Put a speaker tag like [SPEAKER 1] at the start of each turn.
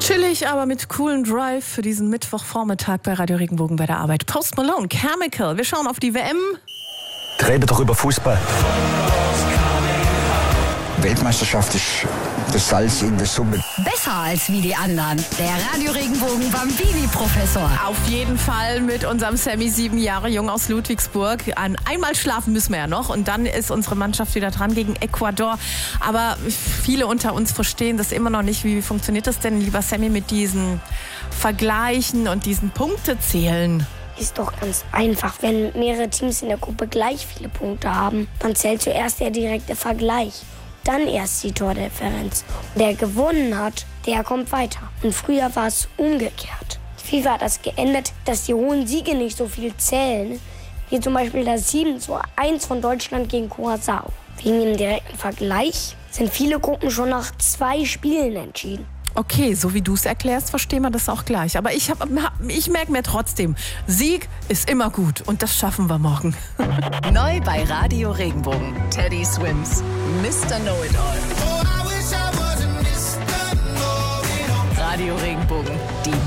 [SPEAKER 1] Chillig, aber mit coolen Drive für diesen Mittwochvormittag bei Radio Regenbogen bei der Arbeit. Post Malone, Chemical. Wir schauen auf die WM.
[SPEAKER 2] Rede doch über Fußball. Weltmeisterschaft ist das Salz in der Suppe.
[SPEAKER 3] Besser als wie die anderen. Der Radio Regenbogen Bambini-Professor.
[SPEAKER 1] Auf jeden Fall mit unserem Sammy, 7 Jahre jung aus Ludwigsburg. Einmal schlafen müssen wir ja noch und dann ist unsere Mannschaft wieder dran gegen Ecuador. Aber viele unter uns verstehen das immer noch nicht. Wie funktioniert das denn, lieber Sammy, mit diesen Vergleichen und diesen Punktezählen?
[SPEAKER 4] Ist doch ganz einfach. Wenn mehrere Teams in der Gruppe gleich viele Punkte haben, dann zählt zuerst der direkte Vergleich. Dann erst die Tordifferenz. Und der gewonnen hat, der kommt weiter. Und früher war es umgekehrt. FIFA hat das geändert, dass die hohen Siege nicht so viel zählen, wie zum Beispiel das 7:1 von Deutschland gegen Curaçao. Wegen dem direkten Vergleich sind viele Gruppen schon nach 2 Spielen entschieden.
[SPEAKER 1] Okay, so wie du es erklärst, verstehen wir das auch gleich. Aber ich merke mir trotzdem, Sieg ist immer gut und das schaffen wir morgen.
[SPEAKER 3] Neu bei Radio Regenbogen. Teddy Swims. Mr. Know-It-All. Radio Regenbogen. Die